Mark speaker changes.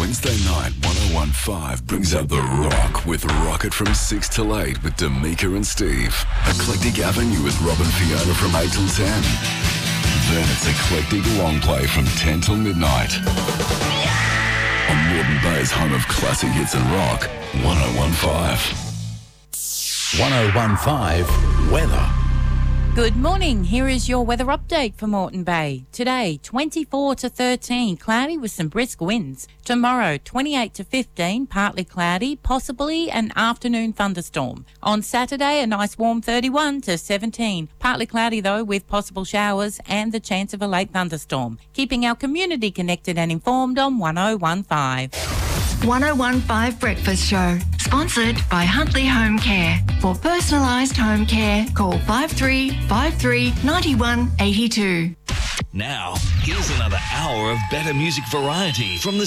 Speaker 1: Wednesday night, 101.5 brings out The Rock with Rocket from 6 till 8 with D'Amica and Steve. Eclectic Avenue with Rob and Fiona from 8 till 10. Then it's Eclectic Long Play from 10 till midnight. On Moreton Bay's home of classic hits and rock, 101.5.
Speaker 2: 101.5 Weather.
Speaker 3: Good morning. Here is your weather update for Moreton Bay. Today, 24 to 13, cloudy with some brisk winds. Tomorrow, 28 to 15, partly cloudy, possibly an afternoon thunderstorm. On Saturday, a nice warm 31 to 17, partly cloudy though with possible showers and the chance of a late thunderstorm. Keeping our community connected and informed on 101.5.
Speaker 4: 101.5 Breakfast Show, sponsored by Huntley Home Care. For personalised home care, call 5353 9182.
Speaker 5: Now, here's another hour of better music variety from the